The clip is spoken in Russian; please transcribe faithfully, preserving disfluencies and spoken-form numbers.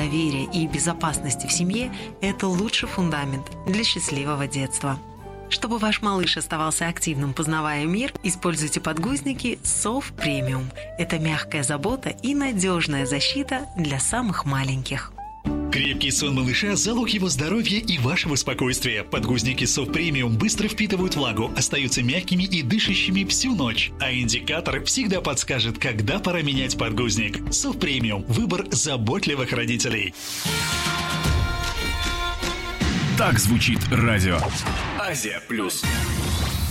доверия и безопасности в семье – это лучший фундамент для счастливого детства. Чтобы ваш малыш оставался активным, познавая мир, используйте подгузники Сов Премиум. Это мягкая забота и надежная защита для самых маленьких. Крепкий сон малыша – залог его здоровья и вашего спокойствия. Подгузники Сов Премиум быстро впитывают влагу, остаются мягкими и дышащими всю ночь. А индикатор всегда подскажет, когда пора менять подгузник. Сов Премиум – выбор заботливых родителей. Так звучит радио Азия Плюс.